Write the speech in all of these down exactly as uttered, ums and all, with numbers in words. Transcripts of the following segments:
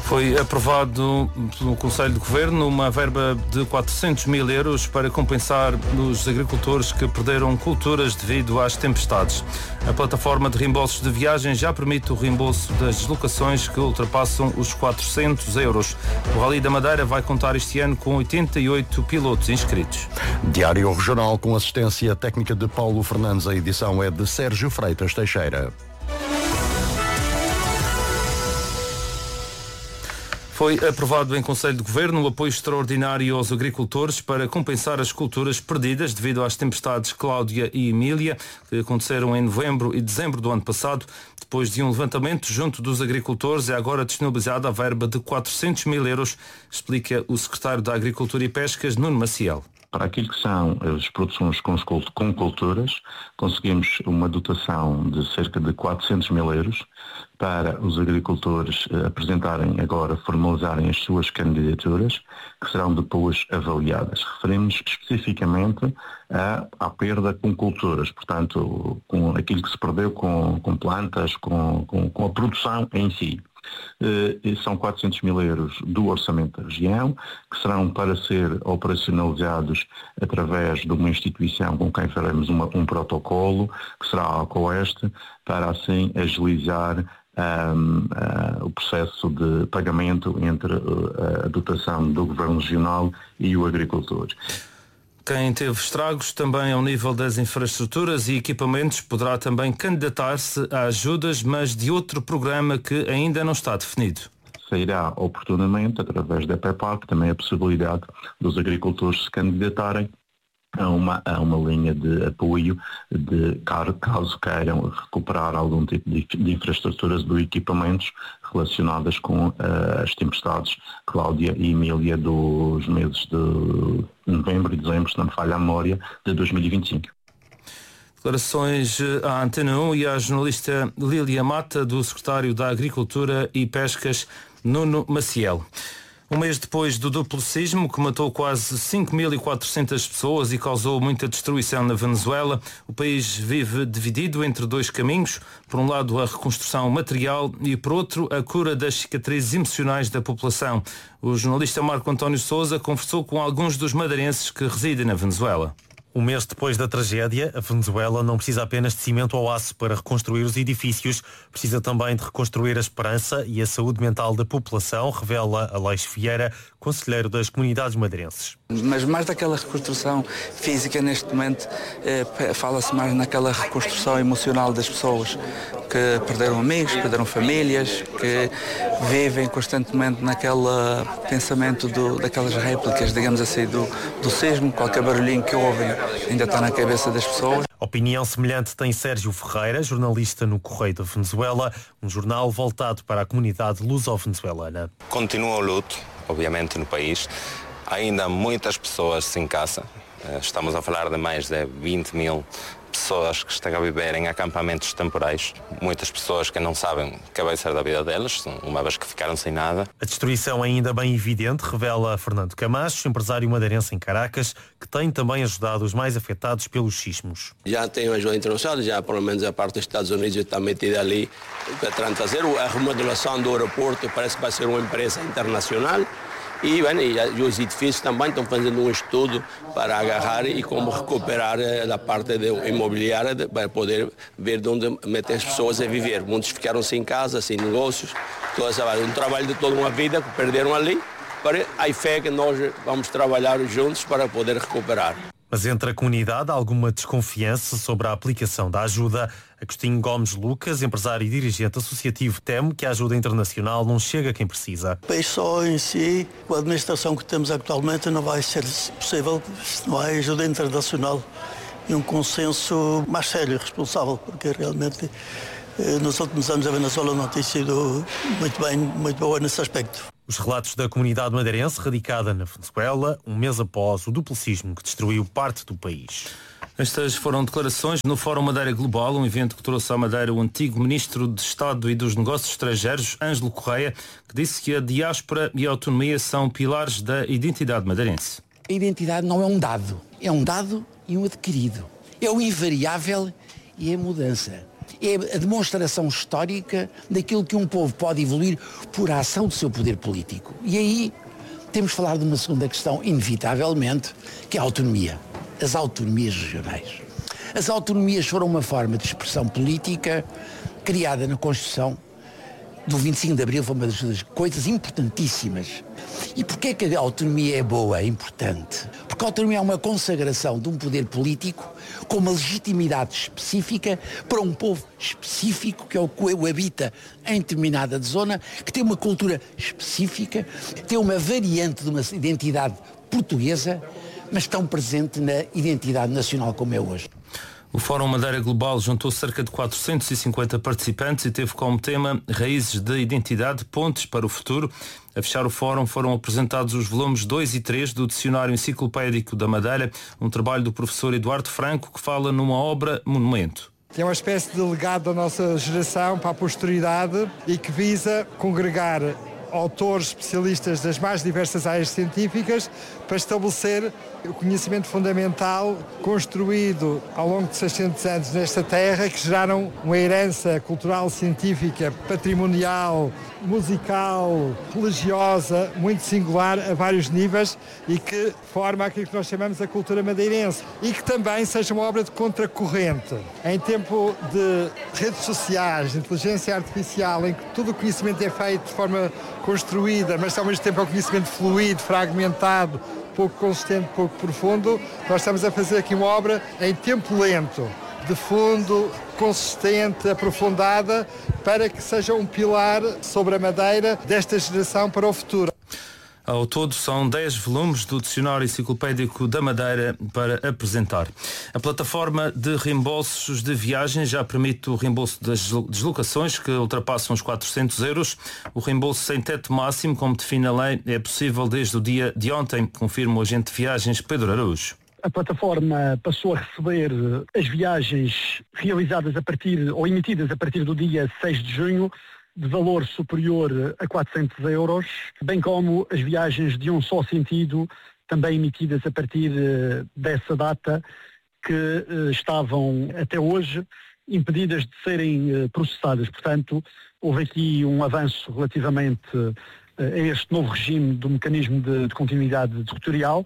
Foi aprovado pelo Conselho de Governo uma verba de quatrocentos mil euros para compensar os agricultores que perderam culturas devido às tempestades. A plataforma de reembolsos de viagem já permite o reembolso das deslocações que ultrapassam os quatrocentos euros. O Rally da Madeira vai contar este ano com oitenta e oito pilotos inscritos. Diário Regional com assistência técnica de Paulo Fernandes. A edição é de Sérgio Freitas Teixeira. Foi aprovado em Conselho de Governo o apoio extraordinário aos agricultores para compensar as culturas perdidas devido às tempestades Cláudia e Emília, que aconteceram em novembro e dezembro do ano passado. Depois de um levantamento junto dos agricultores, é agora disponibilizada a verba de quatrocentos mil euros, explica o secretário da Agricultura e Pescas, Nuno Maciel. Para aquilo que são as produções com culturas, conseguimos uma dotação de cerca de quatrocentos mil euros para os agricultores apresentarem agora, formalizarem as suas candidaturas, que serão depois avaliadas. Referimos especificamente à, à perda com culturas, portanto, com aquilo que se perdeu com, com plantas, com, com, com a produção em si. Uh, são quatrocentos mil euros do orçamento da região, que serão para ser operacionalizados através de uma instituição com quem faremos uma, um protocolo, que será a Alcoeste, para assim agilizar um, uh, o processo de pagamento entre uh, a dotação do Governo Regional e o agricultor. Quem teve estragos também ao nível das infraestruturas e equipamentos poderá também candidatar-se a ajudas, mas de outro programa que ainda não está definido. Sairá oportunamente, através da PEPAC, também a possibilidade dos agricultores se candidatarem a uma, a uma linha de apoio de caso queiram recuperar algum tipo de, de infraestruturas ou equipamentos relacionadas com uh, as tempestades Cláudia e Emília dos meses de novembro e dezembro, se não me falha a memória, de dois mil e vinte e cinco. Declarações à Antena um e à jornalista Lília Mata, do secretário da Agricultura e Pescas, Nuno Maciel. Um mês depois do duplo sismo, que matou quase cinco mil e quatrocentas pessoas e causou muita destruição na Venezuela, o país vive dividido entre dois caminhos. Por um lado, a reconstrução material e, por outro, a cura das cicatrizes emocionais da população. O jornalista Marco António Sousa conversou com alguns dos madeirenses que residem na Venezuela. Um mês depois da tragédia, a Venezuela não precisa apenas de cimento ou aço para reconstruir os edifícios, precisa também de reconstruir a esperança e a saúde mental da população, revela Aleixo Vieira, conselheiro das comunidades madeirenses. Mas mais daquela reconstrução física, neste momento, eh, fala-se mais naquela reconstrução emocional das pessoas que perderam amigos, perderam famílias, que vivem constantemente naquele pensamento do, daquelas réplicas, digamos assim, do, do sismo. Qualquer barulhinho que ouvem ainda está na cabeça das pessoas. Opinião semelhante tem Sérgio Ferreira, jornalista no Correio da Venezuela, um jornal voltado para a comunidade luso-venezuelana. Continua o luto, obviamente, no país. Ainda há muitas pessoas sem casa. Estamos a falar de mais de vinte mil pessoas que estão a viver em acampamentos temporais. Muitas pessoas que não sabem o que vai ser da vida delas, uma vez que ficaram sem nada. A destruição é ainda bem evidente, revela Fernando Camacho, empresário madeirense em Caracas, que tem também ajudado os mais afetados pelos sismos. Já tem ajuda internacional, já pelo menos a parte dos Estados Unidos está metida ali para fazer a remodelação do aeroporto. Parece que vai ser uma empresa internacional. E, bem, e os edifícios também estão fazendo um estudo para agarrar e como recuperar a parte imobiliária para poder ver de onde meter as pessoas a viver. Muitos ficaram sem casa, sem negócios, toda essa, um trabalho de toda uma vida que perderam ali. Para a fé que nós vamos trabalhar juntos para poder recuperar. Mas entre a comunidade há alguma desconfiança sobre a aplicação da ajuda. Agostinho Gomes Lucas, empresário e dirigente associativo, teme que a ajuda internacional não chega a quem precisa. O país só em si, com a administração que temos atualmente, não vai ser possível se não há ajuda internacional e um consenso mais sério e responsável, porque realmente nos últimos anos a Venezuela não tem sido muito bem, muito boa nesse aspecto. Os relatos da comunidade madeirense radicada na Venezuela, um mês após o duplo sismo que destruiu parte do país. Estas foram declarações no Fórum Madeira Global, um evento que trouxe à Madeira o antigo Ministro de Estado e dos Negócios Estrangeiros, Ângelo Correia, que disse que a diáspora e a autonomia são pilares da identidade madeirense. A identidade não é um dado, é um dado e um adquirido. É o invariável e a mudança. é a demonstração histórica daquilo que um povo pode evoluir por a ação do seu poder político. E aí temos de falar de uma segunda questão, inevitavelmente, que é a autonomia. As autonomias regionais. As autonomias foram uma forma de expressão política criada na Constituição do vinte e cinco de Abril, foi uma das coisas importantíssimas. E porquê que a autonomia é boa, é importante? Porque a autonomia é uma consagração de um poder político com uma legitimidade específica para um povo específico, que é o que o habita em determinada zona, que tem uma cultura específica, tem uma variante de uma identidade portuguesa, mas tão presente na identidade nacional como é hoje. O Fórum Madeira Global juntou cerca de quatrocentos e cinquenta participantes e teve como tema Raízes de Identidade, Pontes para o Futuro. A fechar o fórum foram apresentados os volumes dois e três do Dicionário Enciclopédico da Madeira, um trabalho do professor Eduardo Franco que fala numa obra monumento. É uma espécie de legado da nossa geração para a posteridade e que visa congregar autores especialistas das mais diversas áreas científicas para estabelecer o conhecimento fundamental construído ao longo de seiscentos anos nesta terra, que geraram uma herança cultural, científica, patrimonial, musical, religiosa, muito singular a vários níveis e que forma aquilo que nós chamamos a cultura madeirense e que também seja uma obra de contracorrente. Em tempo de redes sociais, de inteligência artificial, em que todo o conhecimento é feito de forma construída, mas ao mesmo tempo é um conhecimento fluido, fragmentado, pouco consistente, pouco profundo, nós estamos a fazer aqui uma obra em tempo lento, de fundo, consistente, aprofundada, para que seja um pilar sobre a Madeira desta geração para o futuro. Ao todo são dez volumes do Dicionário Enciclopédico da Madeira para apresentar. A plataforma de reembolsos de viagens já permite o reembolso das deslocações que ultrapassam os quatrocentos euros. O reembolso sem teto máximo, como define a lei, é possível desde o dia de ontem, confirma o agente de viagens Pedro Araújo. A plataforma passou a receber as viagens realizadas a partir, ou emitidas a partir do dia seis de junho, de valor superior a quatrocentos euros, bem como as viagens de um só sentido, também emitidas a partir dessa data, que estavam até hoje impedidas de serem processadas. Portanto, houve aqui um avanço relativamente a este novo regime do mecanismo de, de continuidade territorial.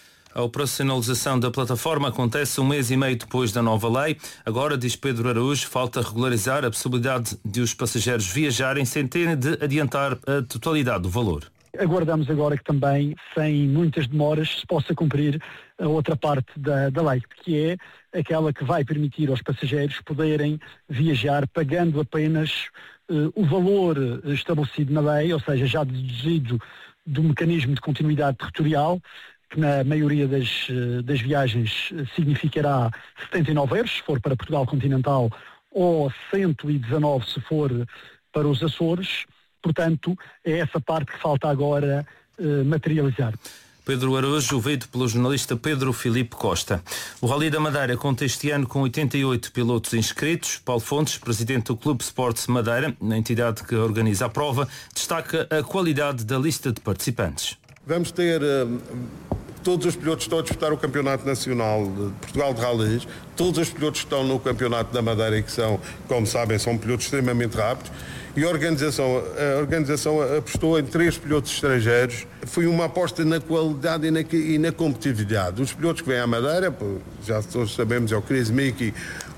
A operacionalização da plataforma acontece um mês e meio depois da nova lei. Agora, diz Pedro Araújo, falta regularizar a possibilidade de os passageiros viajarem sem terem de adiantar a totalidade do valor. Aguardamos agora que também, sem muitas demoras, se possa cumprir a outra parte da, da lei, que é aquela que vai permitir aos passageiros poderem viajar pagando apenas uh, o valor estabelecido na lei, ou seja, já deduzido do mecanismo de continuidade territorial, que na maioria das, das viagens significará setenta e nove euros, se for para Portugal continental, ou cento e dezanove se for para os Açores. Portanto, é essa parte que falta agora eh, materializar. Pedro Araújo, ouvido pelo jornalista Pedro Filipe Costa. O Rally da Madeira conta este ano com oitenta e oito pilotos inscritos. Paulo Fontes, presidente do Clube Sports Madeira, na entidade que organiza a prova, destaca a qualidade da lista de participantes. Vamos ter uh, todos os pilotos que estão a disputar o Campeonato Nacional de Portugal de Rallys, todos os pilotos que estão no Campeonato da Madeira e que são, como sabem, são pilotos extremamente rápidos. E a organização, a organização apostou em três pilotos estrangeiros. Foi uma aposta na qualidade e na, e na competitividade. Os pilotos que vêm à Madeira, já todos sabemos, é o Chris Mickey,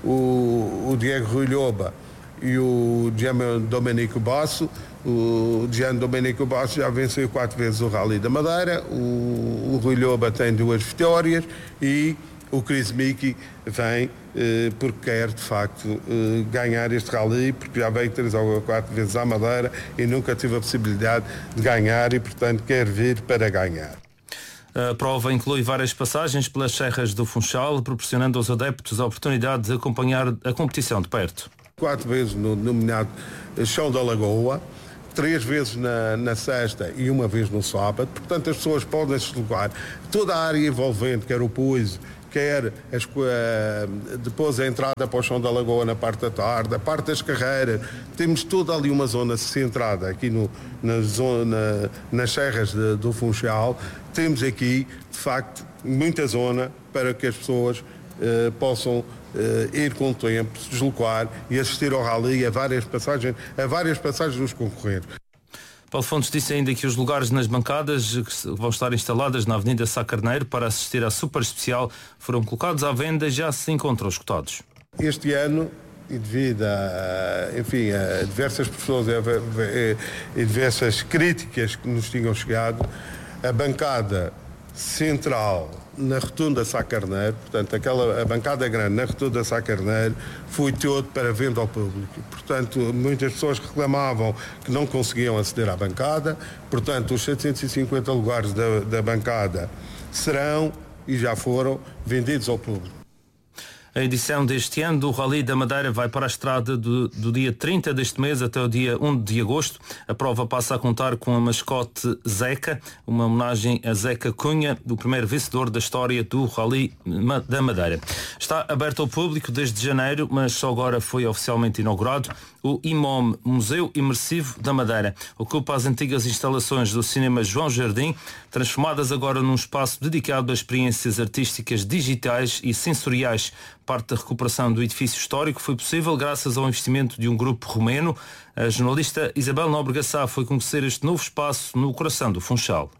o, o Diego Rui Loba e o Gian Domenico Basso. O Gian Domenico Basso já venceu quatro vezes o Rally da Madeira, o, o Rui Loba tem duas vitórias e o Chris Mickey vem eh, porque quer de facto eh, ganhar este Rally, porque já veio três ou quatro vezes à Madeira e nunca teve a possibilidade de ganhar e portanto quer vir para ganhar. A prova inclui várias passagens pelas serras do Funchal, proporcionando aos adeptos a oportunidade de acompanhar a competição de perto. Quatro vezes no nominado Chão da Lagoa, três vezes na, na sexta e uma vez no sábado. Portanto, as pessoas podem se deslocar. Toda a área envolvente, quer o Puiso, quer as, uh, depois a entrada para o Chão da Lagoa na parte da tarde, a parte das carreiras. Temos toda ali uma zona centrada aqui no, na zona, nas serras de, do Funchal. Temos aqui, de facto, muita zona para que as pessoas uh, possam uh, ir com o tempo, se deslocar e assistir ao rally a várias passagens, a várias passagens dos concorrentes. Paulo Fontes disse ainda que os lugares nas bancadas que vão estar instaladas na Avenida Sá Carneiro para assistir à Super Especial foram colocados à venda e já se encontram esgotados. Este ano, e devido a, enfim, a diversas pessoas e diversas críticas que nos tinham chegado, a bancada central na Rotunda Sá Carneiro, portanto, aquela, a bancada grande na Rotunda Sá Carneiro, foi todo para venda ao público. Portanto, muitas pessoas reclamavam que não conseguiam aceder à bancada, portanto, os setecentos e cinquenta lugares da, da bancada serão, e já foram, vendidos ao público. A edição deste ano do Rally da Madeira vai para a estrada do, do dia trinta deste mês até o dia um de agosto. A prova passa a contar com a mascote Zeca, uma homenagem a Zeca Cunha, do primeiro vencedor da história do Rally da Madeira. Está aberto ao público desde janeiro, mas só agora foi oficialmente inaugurado. O I M O M, Museu Imersivo da Madeira, ocupa as antigas instalações do cinema João Jardim, transformadas agora num espaço dedicado a experiências artísticas digitais e sensoriais. Parte da recuperação do edifício histórico foi possível graças ao investimento de um grupo romeno. A jornalista Isabel Nóbrega Sá foi conhecer este novo espaço no coração do Funchal.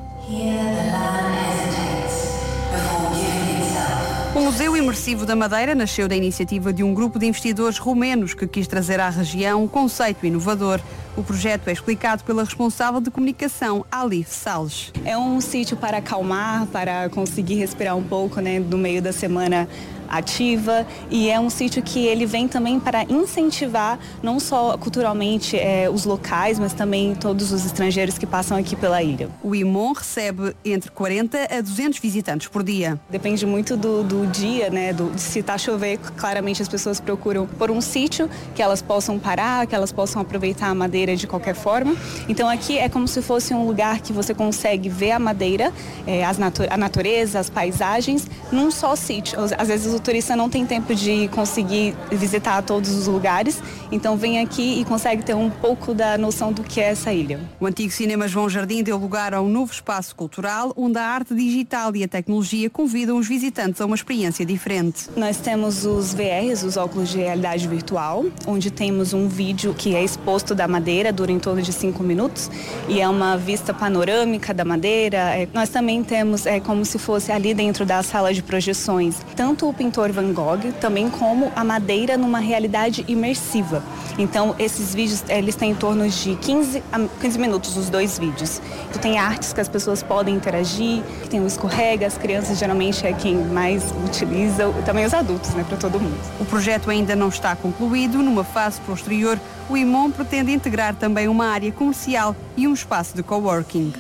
O Museu Imersivo da Madeira nasceu da iniciativa de um grupo de investidores romenos que quis trazer à região um conceito inovador. O projeto é explicado pela responsável de comunicação, Alice Salles. É um sítio para acalmar, para conseguir respirar um pouco, né, no meio da semana ativa, e é um sítio que ele vem também para incentivar não só culturalmente é, os locais, mas também todos os estrangeiros que passam aqui pela ilha. O I M O M recebe entre quarenta a duzentos visitantes por dia. Depende muito do, do dia, né? Do, se está chover, claramente as pessoas procuram por um sítio que elas possam parar, que elas possam aproveitar a madeira de qualquer forma. Então aqui é como se fosse um lugar que você consegue ver a madeira, é, as natu- a natureza, as paisagens, num só sítio. Às vezes o turista não tem tempo de conseguir visitar todos os lugares, então vem aqui e consegue ter um pouco da noção do que é essa ilha. O antigo cinema João Jardim deu lugar a um novo espaço cultural, onde a arte digital e a tecnologia convidam os visitantes a uma experiência diferente. Nós temos os V Rs, os óculos de realidade virtual, onde temos um vídeo que é exposto da madeira, dura em torno de cinco minutos, e é uma vista panorâmica da madeira. É, nós também temos, é como se fosse ali dentro da sala de projeções, tanto o pintor Van Gogh, também como a madeira numa realidade imersiva. Então, esses vídeos, eles têm em torno de quinze a quinze minutos, os dois vídeos. Então, tem artes que as pessoas podem interagir, tem o escorrega, as crianças geralmente é quem mais utiliza, e também os adultos, né, para todo mundo. O projeto ainda não está concluído. Numa fase posterior, o I M O M pretende integrar também uma área comercial e um espaço de coworking.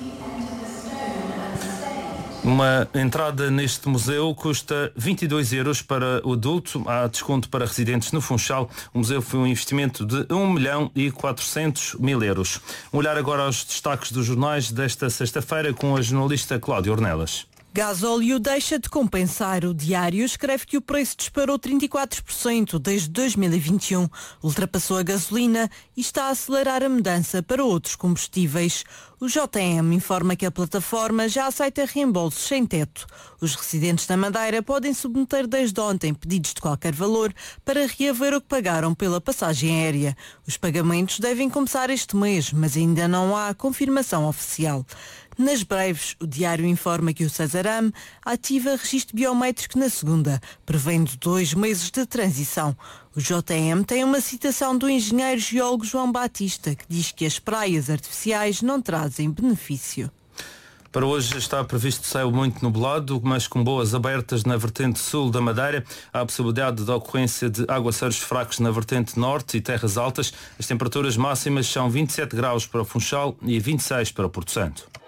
Uma entrada neste museu custa vinte e dois euros para o adulto, há desconto para residentes no Funchal. O museu foi um investimento de um milhão e quatrocentos mil euros. Um olhar agora aos destaques dos jornais desta sexta-feira com a jornalista Cláudia Ornelas. Gasóleo deixa de compensar. O Diário escreve que o preço disparou trinta e quatro por cento desde dois mil e vinte e um. Ultrapassou a gasolina e está a acelerar a mudança para outros combustíveis. O J M informa que a plataforma já aceita reembolsos sem teto. Os residentes da Madeira podem submeter desde ontem pedidos de qualquer valor para reaver o que pagaram pela passagem aérea. Os pagamentos devem começar este mês, mas ainda não há confirmação oficial. Nas breves, o Diário informa que o Cesaram ativa registro biométrico na segunda, prevendo dois meses de transição. O J M tem uma citação do engenheiro geólogo João Batista, que diz que as praias artificiais não trazem benefício. Para hoje está previsto céu muito nublado, mas com boas abertas na vertente sul da Madeira. Há a possibilidade de ocorrência de aguaceiros fracos na vertente norte e terras altas. As temperaturas máximas são vinte e sete graus para o Funchal e vinte e seis para o Porto Santo.